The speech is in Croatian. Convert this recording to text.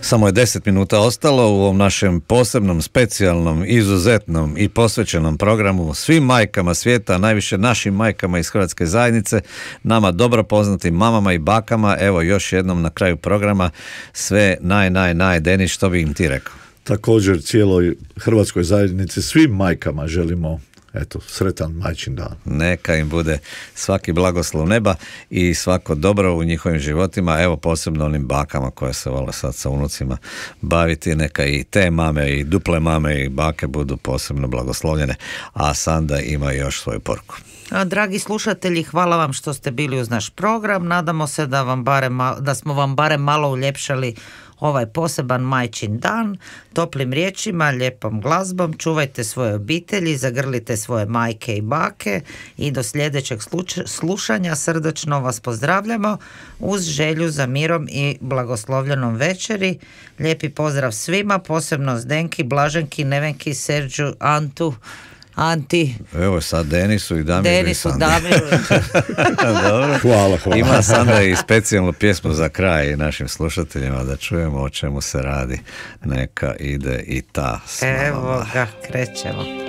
Samo je 10 minuta ostalo u ovom našem posebnom, specijalnom, izuzetnom i posvećenom programu svim majkama svijeta, najviše našim majkama iz Hrvatske zajednice, nama dobro poznatim mamama i bakama. Evo još jednom na kraju programa sve naj, Denis, što bi im ti rekao? Također cijeloj Hrvatskoj zajednici, svim majkama želimo sretan majčin dan. Neka im bude svaki blagoslov neba i svako dobro u njihovim životima, evo posebno onim bakama koje se vole sad sa unucima baviti, neka i te mame i duple mame i bake budu posebno blagoslovljene, a Sanda ima još svoju poruku. Dragi slušatelji, hvala vam što ste bili uz naš program, nadamo se da smo vam barem malo uljepšali ovaj poseban majčin dan, toplim riječima, lijepom glazbom, čuvajte svoje obitelji, zagrlite svoje majke i bake i do sljedećeg slušanja srdačno vas pozdravljamo uz želju za mirom i blagoslovljenom večeri. Lijepi pozdrav svima, posebno Zdenki, Blaženki, Nevenki, Serđu, Anti. Evo sad Denisu i Damiru i Sandi. Dobro. Hvala. Ima Sanda i specijalnu pjesmu za kraj našim slušateljima da čujemo o čemu se radi. Neka ide i ta s nama. Evo ga, krećemo.